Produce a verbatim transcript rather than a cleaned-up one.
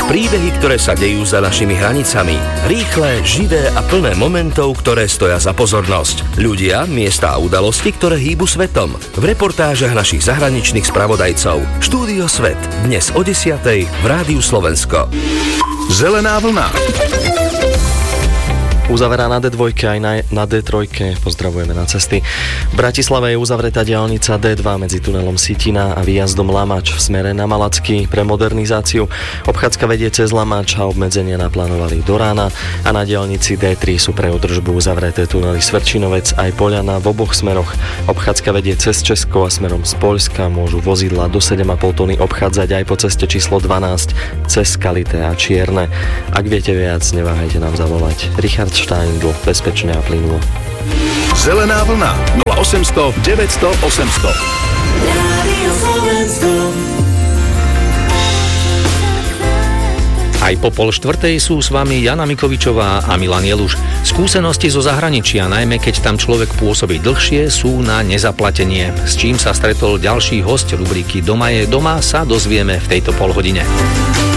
Príbehy, ktoré sa dejú za našimi hranicami. Rýchle, živé a plné momentov, ktoré stoja za pozornosť. Ľudia, miesta a udalosti, ktoré hýbu svetom. V reportážach našich zahraničných spravodajcov. Štúdio Svet. Dnes o desiatej v Rádiu Slovensko. Zelená vlna. Uzaverá na dé dva aj na, na dé tri. Pozdravujeme na cesty. V Bratislave je uzavretá diaľnica dé dva medzi tunelom Sitina a výjazdom Lamač v smere na Malacky pre modernizáciu. Obchádzka vedie cez Lamač a obmedzenia naplánovali do rána a na diaľnici dé tri sú pre údržbu uzavreté tunely Svrčinovec aj Poľana v oboch smeroch. Obchádzka vedie cez Česko a smerom z Poľska môžu vozidlá do sedem a pol tony obchádzať aj po ceste číslo dvanásť cez Skalité a Čierne. Ak viete viac, neváhajte nám zavolať. Richard Steindl, bezpečne a plynulo. Zelená vlna nula osemsto deväťsto osemsto. Aj po pol štvrtej sú s vami Jana Mikovičová a Milan Jeluš. Skúsenosti zo zahraničia, najmä keď tam človek pôsobí dlhšie, sú na nezaplatenie. S čím sa stretol ďalší hosť rubriky Doma je doma, sa dozvieme v tejto polhodine.